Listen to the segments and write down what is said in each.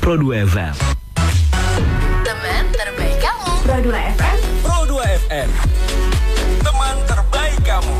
Pro 2 FM. Teman terbaik kamu. Pro 2 FM. Pro 2 FM. Teman terbaik kamu.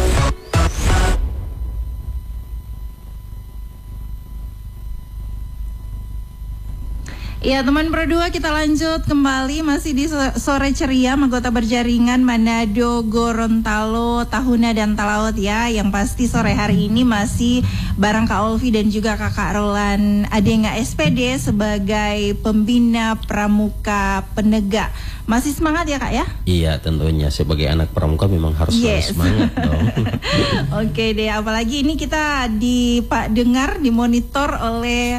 Ya teman Pro 2, kita lanjut kembali masih di sore ceria anggota berjaringan Manado, Gorontalo, Tahuna dan Talaut ya. Yang pasti sore hari ini masih bareng Kak Olvi dan juga Kakak Roland Adenga SPD sebagai pembina pramuka penegak. Masih semangat ya Kak ya? Iya tentunya, sebagai anak pramuka memang harus selalu semangat dong. Oke deh, apalagi ini kita dengar dimonitor oleh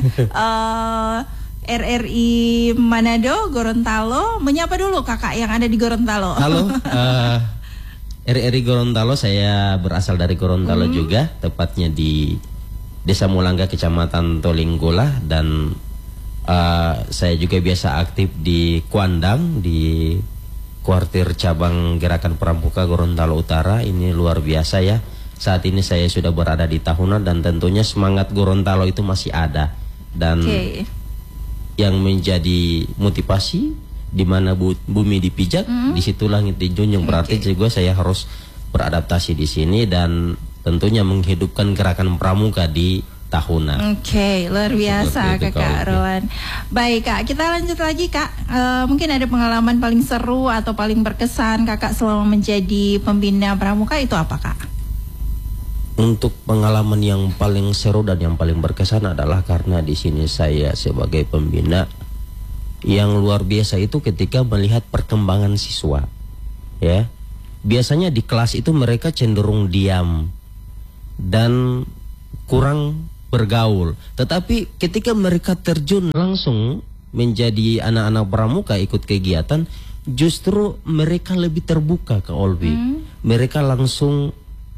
RRI Manado, Gorontalo. Menyapa dulu kakak yang ada di Gorontalo. Halo, RRI Gorontalo, saya berasal dari Gorontalo juga, tepatnya di Desa Mulangga, Kecamatan Tolinggola. Dan saya juga biasa aktif di Kuandang, di kuartir cabang Gerakan Pramuka Gorontalo Utara. Ini luar biasa ya. Saat ini saya sudah berada di Tahuna dan tentunya semangat Gorontalo itu masih ada. Dan yang menjadi motivasi di mana bumi dipijak, di situ langit dijunjung. Berarti juga saya harus beradaptasi di sini dan tentunya menghidupkan gerakan pramuka di Tahuna. Oke, luar biasa Kakak Roland. Baik Kak, kita lanjut lagi Kak. Mungkin ada pengalaman paling seru atau paling berkesan Kakak selama menjadi pembina pramuka, itu apa Kak? Untuk pengalaman yang paling seru dan yang paling berkesan adalah karena di sini saya sebagai pembina, yang luar biasa itu ketika melihat perkembangan siswa. Ya, biasanya di kelas itu mereka cenderung diam dan kurang bergaul. Tetapi ketika mereka terjun langsung menjadi anak-anak pramuka ikut kegiatan, justru mereka lebih terbuka ke Olvi. Mereka langsung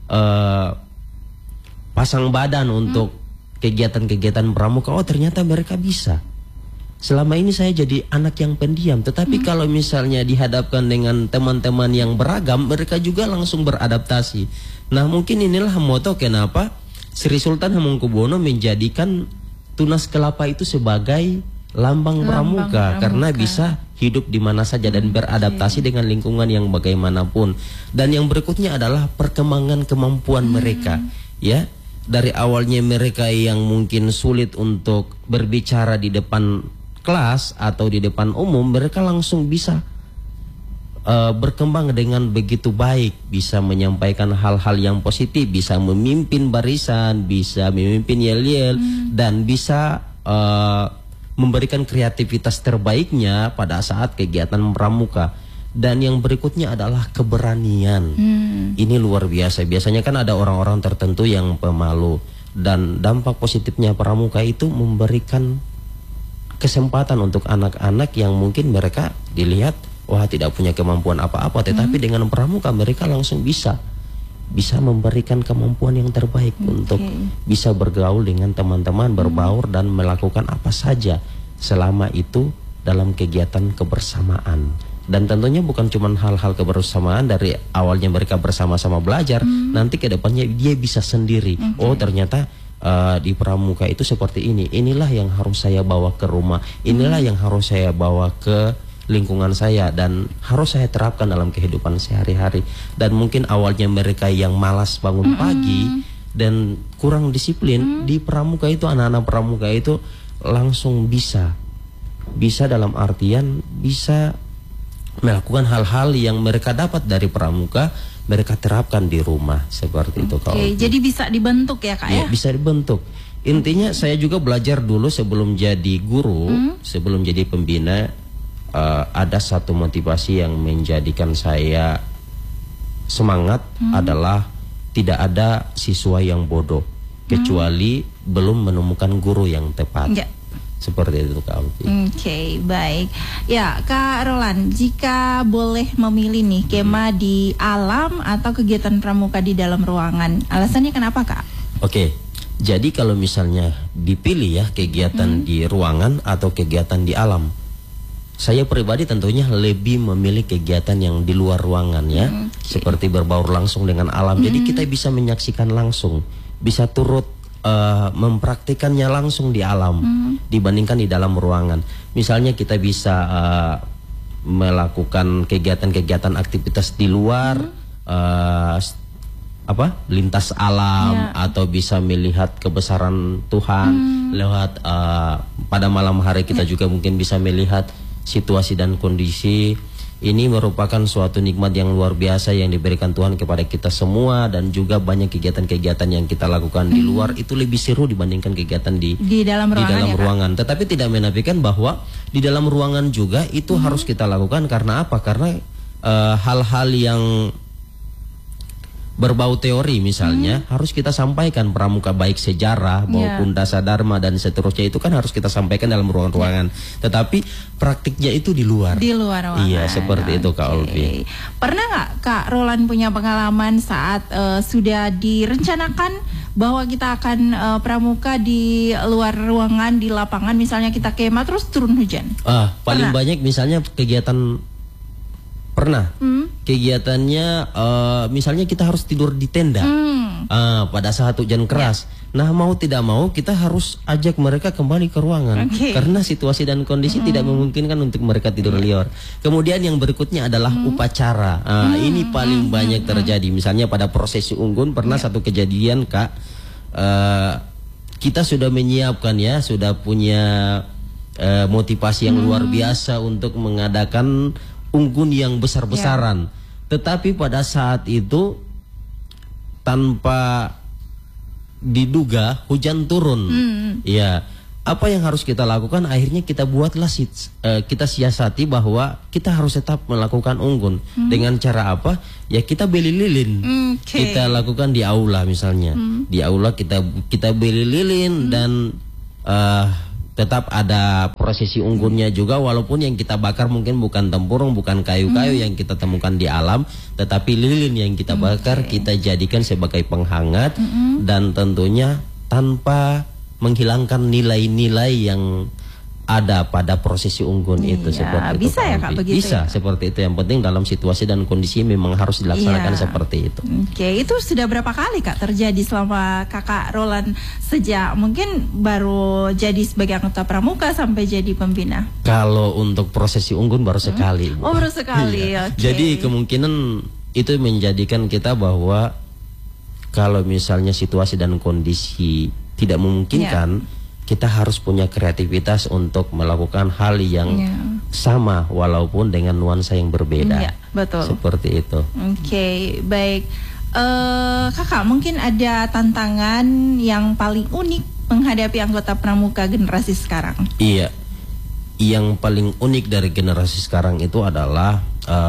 pasang badan untuk kegiatan-kegiatan pramuka. Oh ternyata mereka bisa. Selama ini saya jadi anak yang pendiam, tetapi kalau misalnya dihadapkan dengan teman-teman yang beragam, mereka juga langsung beradaptasi. Nah mungkin inilah moto kenapa Sri Sultan Hamengkubuwono menjadikan tunas kelapa itu sebagai lambang pramuka, karena bisa hidup di mana saja dan beradaptasi dengan lingkungan yang bagaimanapun. Dan yang berikutnya adalah perkembangan kemampuan mereka, ya. Dari awalnya mereka yang mungkin sulit untuk berbicara di depan kelas atau di depan umum, mereka langsung bisa berkembang dengan begitu baik, bisa menyampaikan hal-hal yang positif, bisa memimpin barisan, bisa memimpin yel-yel, dan bisa memberikan kreativitas terbaiknya pada saat kegiatan pramuka. Dan yang berikutnya adalah keberanian. Ini luar biasa. Biasanya kan ada orang-orang tertentu yang pemalu, dan dampak positifnya pramuka itu memberikan kesempatan untuk anak-anak yang mungkin mereka dilihat wah tidak punya kemampuan apa-apa, tetapi dengan pramuka mereka langsung bisa memberikan kemampuan yang terbaik untuk bisa bergaul dengan teman-teman, berbaur dan melakukan apa saja selama itu dalam kegiatan kebersamaan. Dan tentunya bukan cuma hal-hal kebersamaan, dari awalnya mereka bersama-sama belajar, nanti ke depannya dia bisa sendiri. Oh ternyata di pramuka itu seperti ini. Inilah yang harus saya bawa ke rumah. Inilah yang harus saya bawa ke lingkungan saya dan harus saya terapkan dalam kehidupan sehari-hari. Dan mungkin awalnya mereka yang malas bangun pagi dan kurang disiplin, di pramuka itu anak-anak pramuka itu langsung bisa dalam artian bisa melakukan hal-hal yang mereka dapat dari pramuka, mereka terapkan di rumah seperti itu. Jadi bisa dibentuk ya Kak ya? Bisa dibentuk. Intinya saya juga belajar dulu sebelum jadi guru, sebelum jadi pembina, ada satu motivasi yang menjadikan saya semangat adalah tidak ada siswa yang bodoh kecuali belum menemukan guru yang tepat. Seperti itu Kak Alfi. Oke, baik. Ya, Kak Roland, jika boleh memilih nih kema di alam atau kegiatan pramuka di dalam ruangan, alasannya kenapa Kak? Oke, jadi kalau misalnya dipilih ya kegiatan di ruangan atau kegiatan di alam, saya pribadi tentunya lebih memilih kegiatan yang di luar ruangan ya, seperti berbaur langsung dengan alam. Jadi kita bisa menyaksikan langsung, bisa turut mempraktikannya langsung di alam dibandingkan di dalam ruangan. Misalnya kita bisa melakukan kegiatan-kegiatan aktivitas di luar, lintas alam, atau bisa melihat kebesaran Tuhan lewat pada malam hari kita juga mungkin bisa melihat situasi dan kondisi. Ini merupakan suatu nikmat yang luar biasa yang diberikan Tuhan kepada kita semua, dan juga banyak kegiatan-kegiatan yang kita lakukan di luar itu lebih seru dibandingkan kegiatan di dalam ruangan, ruangan. Tetapi tidak menafikan bahwa di dalam ruangan juga itu harus kita lakukan. Karena apa? Karena hal-hal yang berbau teori misalnya harus kita sampaikan, pramuka baik sejarah maupun dasar dharma dan seterusnya itu kan harus kita sampaikan dalam ruangan-ruangan. Tetapi praktiknya itu di luar. Di luar ruangan. Iya, seperti itu Kak Olvi. Pernah nggak Kak Roland punya pengalaman saat sudah direncanakan bahwa kita akan pramuka di luar ruangan, di lapangan, misalnya kita kemah terus turun hujan? Paling banyak misalnya kegiatan kegiatannya misalnya kita harus tidur di tenda pada saat hujan keras. Nah, mau tidak mau kita harus ajak mereka kembali ke ruangan karena situasi dan kondisi tidak memungkinkan untuk mereka tidur liar. Kemudian yang berikutnya adalah upacara. Ini paling banyak terjadi. Misalnya pada prosesi unggun pernah satu kejadian Kak, kita sudah menyiapkan ya, sudah punya motivasi yang luar biasa untuk mengadakan unggun yang besar-besaran. Tetapi pada saat itu tanpa diduga hujan turun. Ya, apa yang harus kita lakukan? Akhirnya kita buatlah kita siasati bahwa kita harus tetap melakukan unggun. Dengan cara apa? Ya kita beli lilin. Kita lakukan di aula misalnya. Di aula kita beli lilin dan tetap ada prosesi unggunnya juga, walaupun yang kita bakar mungkin bukan tempurung, bukan kayu-kayu yang kita temukan di alam, tetapi lilin yang kita bakar kita jadikan sebagai penghangat, dan tentunya tanpa menghilangkan nilai-nilai yang ada pada prosesi unggun itu. Seperti bisa itu, ya Kak, begitu bisa ya? Seperti itu. Yang penting dalam situasi dan kondisi memang harus dilaksanakan seperti itu. Itu sudah berapa kali Kak terjadi selama Kakak Roland sejak mungkin baru jadi sebagai anggota pramuka sampai jadi pembina? Kalau untuk prosesi unggun baru sekali. Oh, baru sekali. Jadi kemungkinan itu menjadikan kita bahwa kalau misalnya situasi dan kondisi tidak memungkinkan, kita harus punya kreativitas untuk melakukan hal yang sama walaupun dengan nuansa yang berbeda. Betul. Seperti itu. Baik. Kakak, mungkin ada tantangan yang paling unik menghadapi anggota pramuka generasi sekarang? Iya. Yang paling unik dari generasi sekarang itu adalah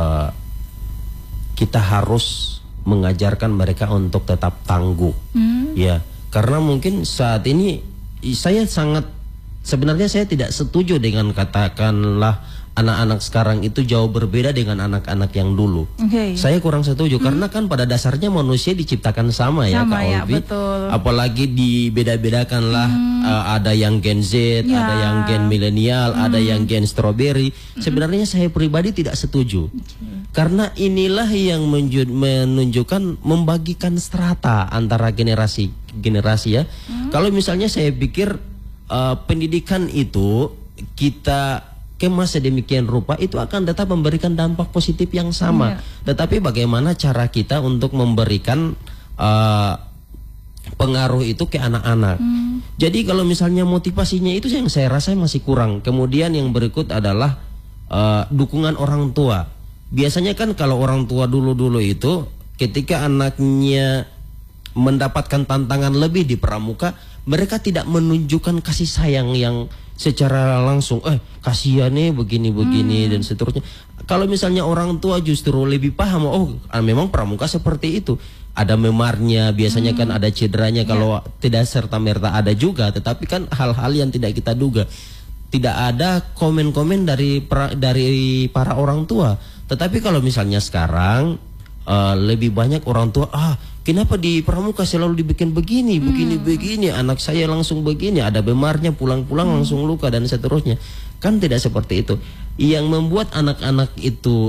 kita harus mengajarkan mereka untuk tetap tangguh. Ya, karena mungkin saat ini sebenarnya saya tidak setuju dengan katakanlah anak-anak sekarang itu jauh berbeda dengan anak-anak yang dulu. Saya kurang setuju karena kan pada dasarnya manusia diciptakan sama ya Kak Olvi. Apalagi dibeda-bedakanlah, ada yang Gen Z, ada yang Gen milenial, ada yang Gen strawberry. Sebenarnya saya pribadi tidak setuju. Karena inilah yang menunjukkan membagikan strata antara generasi ya. Kalau misalnya saya pikir pendidikan itu kita kemas sedemikian rupa, itu akan tetap memberikan dampak positif yang sama. Tetapi bagaimana cara kita untuk memberikan pengaruh itu ke anak-anak. Jadi kalau misalnya motivasinya itu yang saya rasa masih kurang. Kemudian yang berikut adalah dukungan orang tua. Biasanya kan kalau orang tua dulu-dulu itu ketika anaknya mendapatkan tantangan lebih di pramuka, mereka tidak menunjukkan kasih sayang yang secara langsung, kasihan nih begini-begini dan seterusnya. Kalau misalnya orang tua justru lebih paham, memang pramuka seperti itu. Ada memarnya, biasanya kan ada cederanya, kalau tidak serta-merta ada juga, tetapi kan hal-hal yang tidak kita duga. Tidak ada komen-komen dari para orang tua. Tetapi kalau misalnya sekarang lebih banyak orang tua, kenapa di pramuka selalu dibikin begini, begini, anak saya langsung begini, ada bemarnya, pulang-pulang langsung luka dan seterusnya. Kan tidak seperti itu. Yang membuat anak-anak itu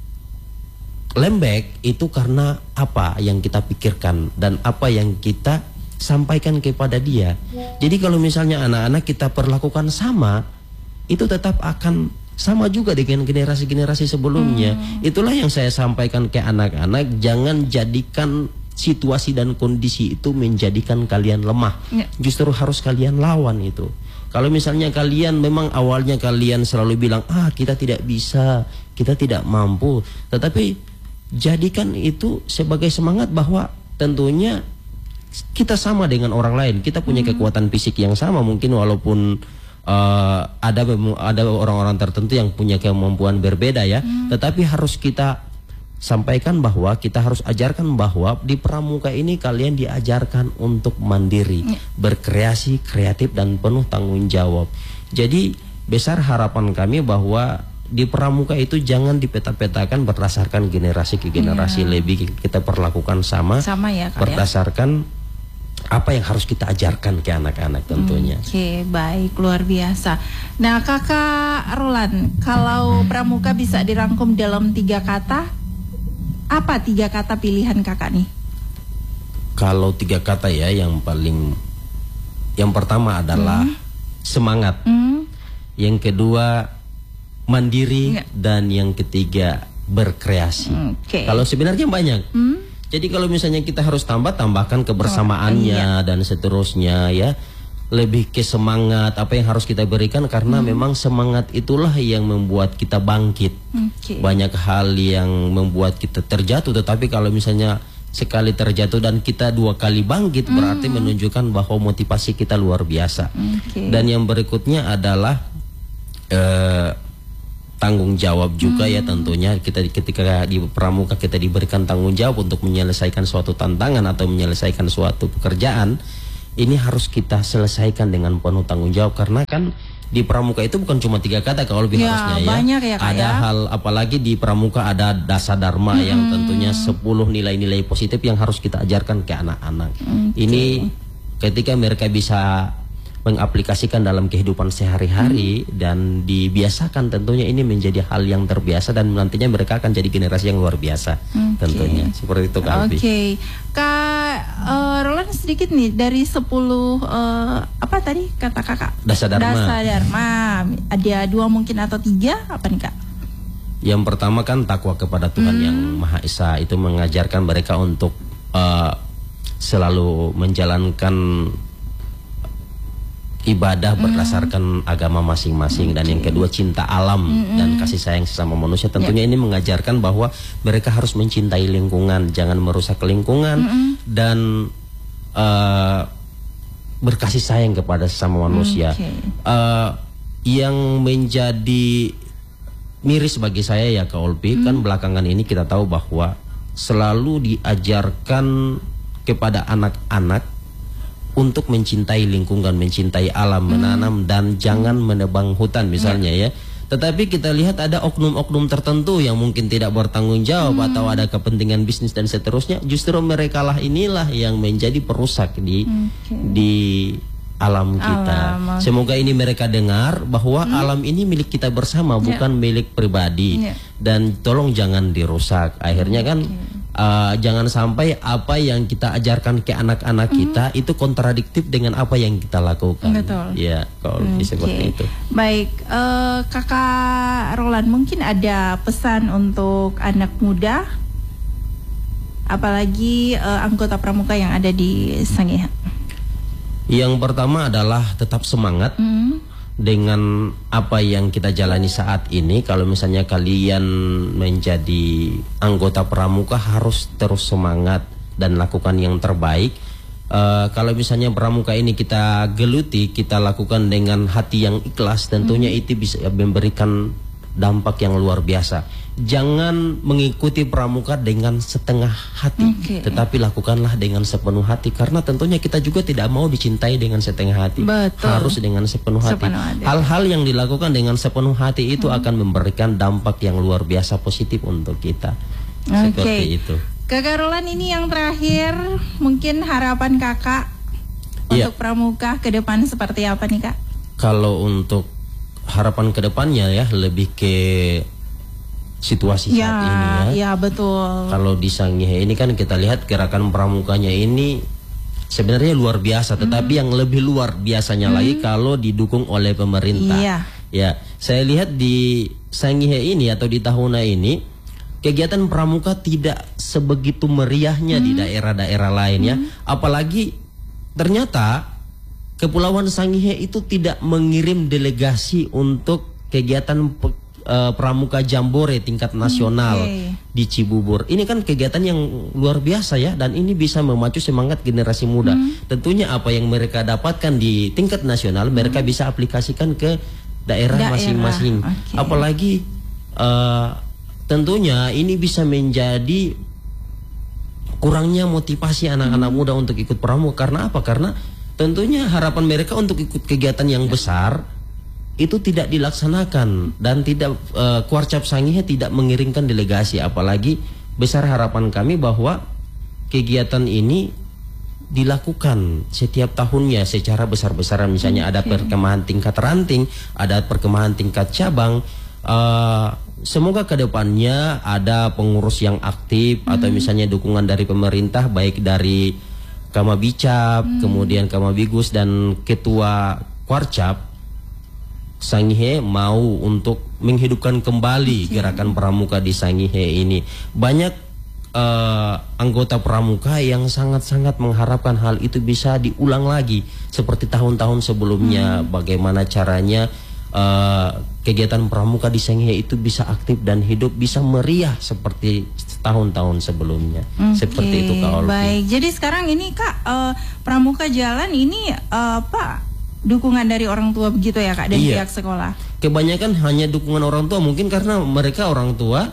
lembek itu karena apa yang kita pikirkan dan apa yang kita sampaikan kepada dia. Jadi kalau misalnya anak-anak kita perlakukan sama, itu tetap akan sama juga dengan generasi-generasi sebelumnya. Itulah yang saya sampaikan ke anak-anak, jangan jadikan situasi dan kondisi itu menjadikan kalian lemah. Justru harus kalian lawan itu. Kalau misalnya kalian memang awalnya kalian selalu bilang, kita tidak bisa, kita tidak mampu, tetapi jadikan itu sebagai semangat bahwa tentunya kita sama dengan orang lain, kita punya kekuatan fisik yang sama, mungkin walaupun ada orang-orang tertentu yang punya kemampuan berbeda ya, tetapi harus kita sampaikan bahwa kita harus ajarkan bahwa di pramuka ini kalian diajarkan untuk mandiri, berkreasi, kreatif dan penuh tanggung jawab. Jadi besar harapan kami bahwa di pramuka itu jangan dipeta-petakan berdasarkan generasi ke generasi, lebih kita perlakukan sama ya, Kak, berdasarkan apa yang harus kita ajarkan ke anak-anak tentunya. Oke, baik, luar biasa. Nah, Kakak Roland, kalau pramuka bisa dirangkum dalam 3 kata, apa 3 kata pilihan Kakak nih? Kalau 3 kata ya, yang pertama adalah semangat, yang kedua mandiri, dan yang ketiga berkreasi. Kalau sebenarnya banyak. Jadi kalau misalnya kita harus tambahkan kebersamaannya dan seterusnya ya, lebih ke semangat apa yang harus kita berikan, karena memang semangat itulah yang membuat kita bangkit. Banyak hal yang membuat kita terjatuh, tetapi kalau misalnya sekali terjatuh dan kita 2 kali bangkit, berarti menunjukkan bahwa motivasi kita luar biasa. Dan yang berikutnya adalah tanggung jawab juga ya, tentunya kita ketika di pramuka kita diberikan tanggung jawab untuk menyelesaikan suatu tantangan atau menyelesaikan suatu pekerjaan, ini harus kita selesaikan dengan penuh tanggung jawab, karena kan di pramuka itu bukan cuma 3 kata kalau lebih harusnya ya. Banyak ya, Kak, ada hal, apalagi di pramuka ada dasa dharma yang tentunya 10 nilai-nilai positif yang harus kita ajarkan ke anak-anak. Ini ketika mereka bisa mengaplikasikan dalam kehidupan sehari-hari dan dibiasakan, tentunya ini menjadi hal yang terbiasa dan nantinya mereka akan jadi generasi yang luar biasa. Tentunya seperti itu, Kak Albi. Kak Roland, sedikit nih dari 10 apa tadi kata Kakak? Dasa dharma. Ada 2 mungkin atau 3, apa nih, Kak? Yang pertama kan takwa kepada Tuhan Yang Maha Esa, itu mengajarkan mereka untuk selalu menjalankan ibadah berdasarkan agama masing-masing. Dan yang kedua cinta alam dan kasih sayang sesama manusia. Tentunya ini mengajarkan bahwa mereka harus mencintai lingkungan, jangan merusak lingkungan, dan berkasih sayang kepada sesama manusia. Yang menjadi miris bagi saya ya, Kak Olpi, kan belakangan ini kita tahu bahwa selalu diajarkan kepada anak-anak untuk mencintai lingkungan, mencintai alam, menanam dan jangan menebang hutan misalnya ya. Tetapi kita lihat ada oknum-oknum tertentu yang mungkin tidak bertanggung jawab atau ada kepentingan bisnis dan seterusnya. Justru mereka lah inilah yang menjadi perusak di alam kita. Semoga ini mereka dengar bahwa alam ini milik kita bersama, bukan milik pribadi. Dan tolong jangan dirusak. Akhirnya kan jangan sampai apa yang kita ajarkan ke anak-anak kita itu kontradiktif dengan apa yang kita lakukan. Betul. Ya, kalau seperti itu. Baik, Kakak Roland, mungkin ada pesan untuk anak muda, apalagi anggota pramuka yang ada di Sangihe? Yang pertama adalah tetap semangat dengan apa yang kita jalani saat ini. Kalau misalnya kalian menjadi anggota pramuka, harus terus semangat dan lakukan yang terbaik. Kalau misalnya pramuka ini kita geluti, kita lakukan dengan hati yang ikhlas, tentunya itu bisa memberikan dampak yang luar biasa. Jangan mengikuti pramuka dengan setengah hati, tetapi lakukanlah dengan sepenuh hati, karena tentunya kita juga tidak mau dicintai dengan setengah hati. Harus dengan sepenuh hati. Hal-hal yang dilakukan dengan sepenuh hati itu akan memberikan dampak yang luar biasa positif untuk kita. Seperti itu. Kakak Roland, ini yang terakhir, mungkin harapan Kakak untuk pramuka ke depan seperti apa nih, Kak? Kalau untuk harapan ke depannya ya, lebih ke situasi saat ini ya. Ya, betul. Kalau di Sangihe ini kan kita lihat gerakan pramukanya ini sebenarnya luar biasa, tetapi yang lebih luar biasanya lagi kalau didukung oleh pemerintah. Iya. Ya, saya lihat di Sangihe ini atau di Tahuna ini kegiatan pramuka tidak sebegitu meriahnya di daerah-daerah lain ya. Apalagi ternyata Kepulauan Sangihe itu tidak mengirim delegasi untuk kegiatan pramuka jambore tingkat nasional di Cibubur. Ini kan kegiatan yang luar biasa ya, dan ini bisa memacu semangat generasi muda. Tentunya apa yang mereka dapatkan di tingkat nasional mereka bisa aplikasikan ke daerah masing-masing. Apalagi tentunya ini bisa menjadi kurangnya motivasi anak-anak muda untuk ikut pramuka. Karena apa? Karena tentunya harapan mereka untuk ikut kegiatan yang besar itu tidak dilaksanakan, dan tidak Kuarcap Sangihe tidak mengirimkan delegasi. Apalagi besar harapan kami bahwa kegiatan ini dilakukan setiap tahunnya secara besar-besaran. Misalnya ada perkemahan tingkat ranting, ada perkemahan tingkat cabang. Semoga kedepannya ada pengurus yang aktif atau misalnya dukungan dari pemerintah, baik dari Kamabicap, kemudian Kamabigus dan Ketua Kuarcap Sangihe mau untuk menghidupkan kembali gerakan pramuka di Sangihe ini. Banyak anggota pramuka yang sangat-sangat mengharapkan hal itu bisa diulang lagi seperti tahun-tahun sebelumnya. Bagaimana caranya kegiatan pramuka di Sangihe itu bisa aktif dan hidup, bisa meriah seperti tahun-tahun sebelumnya. Seperti itu Kak Olvi. Baik, jadi sekarang ini Kak, pramuka jalan ini Pak, dukungan dari orang tua begitu ya Kak, dan pihak sekolah? Kebanyakan hanya dukungan orang tua, mungkin karena mereka orang tua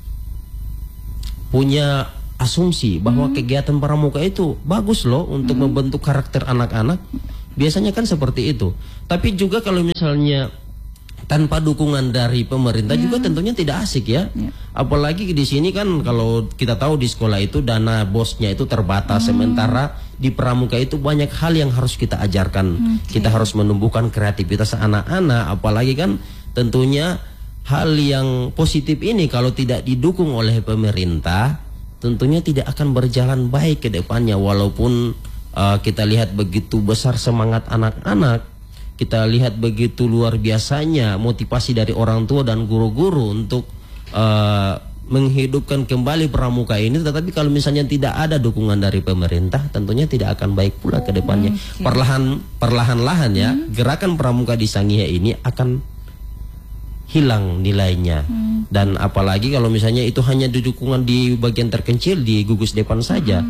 punya asumsi bahwa kegiatan pramuka itu bagus loh untuk membentuk karakter anak-anak. Biasanya kan seperti itu. Tapi juga kalau misalnya tanpa dukungan dari pemerintah juga tentunya tidak asik ya. Apalagi di sini kan kalau kita tahu di sekolah itu dana bosnya itu terbatas, sementara di pramuka itu banyak hal yang harus kita ajarkan. Kita harus menumbuhkan kreativitas anak-anak, apalagi kan tentunya hal yang positif ini kalau tidak didukung oleh pemerintah tentunya tidak akan berjalan baik ke depannya. Walaupun kita lihat begitu besar semangat anak-anak, kita lihat begitu luar biasanya motivasi dari orang tua dan guru-guru untuk menghidupkan kembali pramuka ini, tetapi kalau misalnya tidak ada dukungan dari pemerintah tentunya tidak akan baik pula ke depannya. Perlahan-lahan ya gerakan pramuka di Sangihe ini akan hilang nilainya. Dan apalagi kalau misalnya itu hanya dukungan di bagian terkecil di gugus depan saja,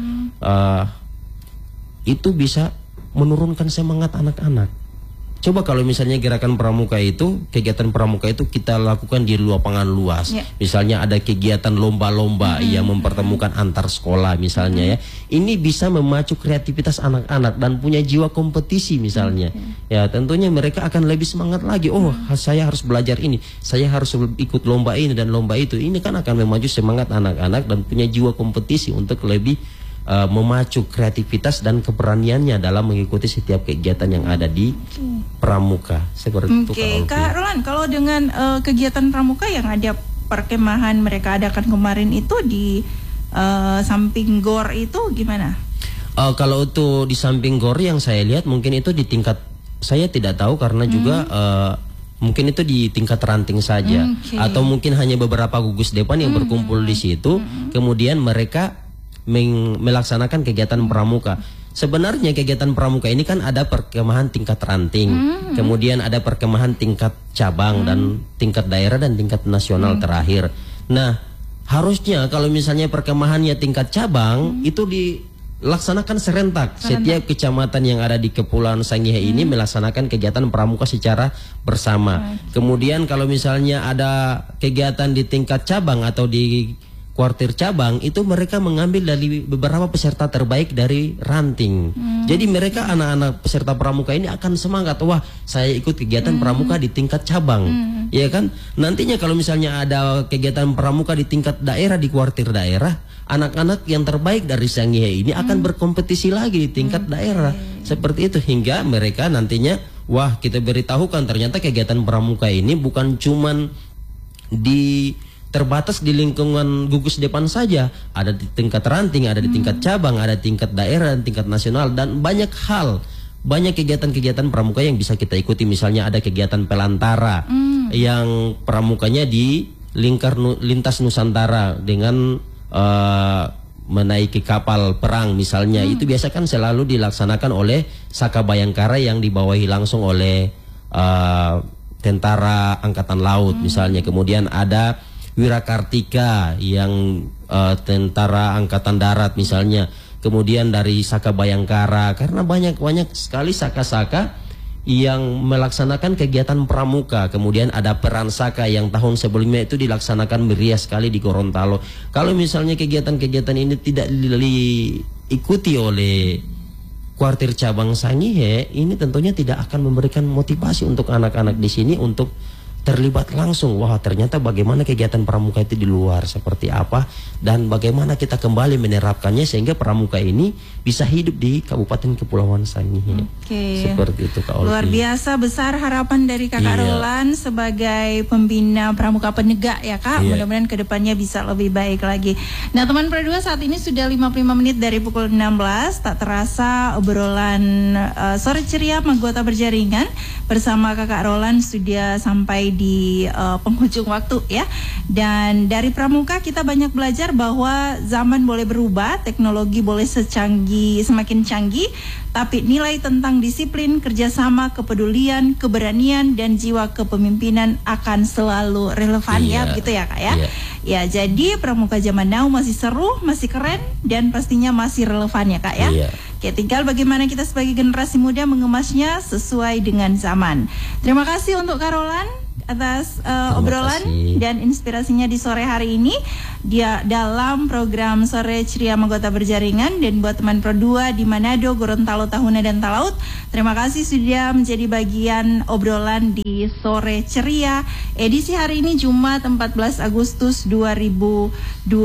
itu bisa menurunkan semangat anak-anak. Coba kalau misalnya gerakan pramuka itu, kegiatan pramuka itu kita lakukan di lapangan luas. Misalnya ada kegiatan lomba-lomba yang mempertemukan antar sekolah misalnya ya. Ini bisa memacu kreativitas anak-anak dan punya jiwa kompetisi misalnya. Ya, tentunya mereka akan lebih semangat lagi. Oh, saya harus belajar ini, saya harus ikut lomba ini dan lomba itu. Ini kan akan memacu semangat anak-anak dan punya jiwa kompetisi untuk lebih memacu kreativitas dan keberaniannya dalam mengikuti setiap kegiatan yang ada di pramuka. Seperti itu Kak Roland, kalau dengan kegiatan pramuka yang ada perkemahan mereka adakan kemarin itu di samping GOR itu gimana? Kalau itu di samping GOR yang saya lihat mungkin itu di tingkat, saya tidak tahu karena juga mungkin itu di tingkat ranting saja, atau mungkin hanya beberapa gugus depan yang berkumpul di situ, kemudian mereka melaksanakan kegiatan pramuka. Sebenarnya kegiatan pramuka ini kan ada perkemahan tingkat ranting, kemudian ada perkemahan tingkat cabang dan tingkat daerah dan tingkat nasional terakhir. Nah, harusnya kalau misalnya perkemahannya tingkat cabang itu dilaksanakan serentak. Setiap kecamatan yang ada di Kepulauan Sangihe ini melaksanakan kegiatan pramuka secara bersama. Kemudian kalau misalnya ada kegiatan di tingkat cabang atau di kuartir cabang, itu mereka mengambil dari beberapa peserta terbaik dari ranting. Jadi mereka anak-anak peserta pramuka ini akan semangat, wah saya ikut kegiatan pramuka di tingkat cabang, ya kan. Nantinya kalau misalnya ada kegiatan pramuka di tingkat daerah, di kuartir daerah, anak-anak yang terbaik dari Sangihe ini akan berkompetisi lagi di tingkat daerah. Seperti itu hingga mereka nantinya, wah kita beritahukan ternyata kegiatan pramuka ini bukan cuman terbatas di lingkungan gugus depan saja, ada di tingkat ranting, ada di tingkat cabang, ada tingkat daerah, tingkat nasional, dan banyak hal, banyak kegiatan-kegiatan pramuka yang bisa kita ikuti. Misalnya ada kegiatan pelantara yang pramukanya di lintas Nusantara dengan menaiki kapal perang misalnya. Itu biasa kan selalu dilaksanakan oleh Saka Bayangkara yang dibawahi langsung oleh tentara angkatan laut misalnya. Kemudian ada Wirakartika yang tentara angkatan darat misalnya. Kemudian dari Saka Bayangkara, karena banyak sekali saka-saka yang melaksanakan kegiatan pramuka. Kemudian ada peran saka yang tahun sebelumnya itu dilaksanakan meriah sekali di Gorontalo. Kalau misalnya kegiatan-kegiatan ini tidak diikuti oleh kuartir cabang Sangihe, ini tentunya tidak akan memberikan motivasi untuk anak-anak di sini untuk terlibat langsung. Wah, ternyata bagaimana kegiatan pramuka itu di luar seperti apa, dan bagaimana kita kembali menerapkannya sehingga pramuka ini bisa hidup di Kabupaten Kepulauan Sangihe. Seperti itu, Kak Olvi. Luar biasa besar harapan dari Kakak Roland sebagai pembina pramuka penegak ya Kak. Mudah-mudahan kedepannya bisa lebih baik lagi. Nah teman Pro2, saat ini sudah 55 menit dari pukul 16. Tak terasa obrolan sore ceria Mahkota Berjaringan bersama Kakak Roland sudah sampai di penghujung waktu ya. Dan dari pramuka kita banyak belajar bahwa zaman boleh berubah, teknologi boleh semakin canggih, tapi nilai tentang disiplin, kerjasama, kepedulian, keberanian, dan jiwa kepemimpinan akan selalu relevan ya, begitu ya Kak ya. Ya, jadi pramuka zaman now masih seru, masih keren, dan pastinya masih relevan ya Kak ya. Oke, tinggal bagaimana kita sebagai generasi muda mengemasnya sesuai dengan zaman. Terima kasih untuk Kak Roland atas obrolan dan inspirasinya di sore hari ini dia dalam program Sore Ceria Mahkota Berjaringan. Dan buat teman Pro2 di Manado, Gorontalo, Tahuna, dan Talaut, terima kasih sudah menjadi bagian obrolan di Sore Ceria edisi hari ini Jumat 14 Agustus 2026.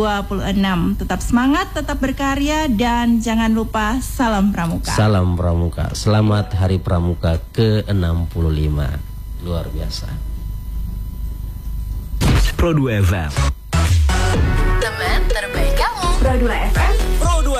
Tetap semangat, tetap berkarya, dan jangan lupa salam pramuka. Salam pramuka. Selamat Hari Pramuka ke-65. Luar biasa. Pro2 FM. Teman terbaik kamu. Pro2 FM.